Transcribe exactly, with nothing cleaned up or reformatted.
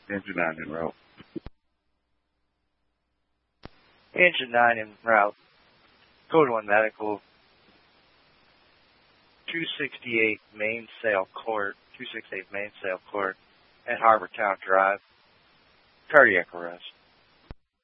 Engine nine en route. Engine nine en route. Code one Medical. two sixty-eight Mainsail Court. two sixty-eight Mainsail Court at Harbortown Drive. Cardiac arrest.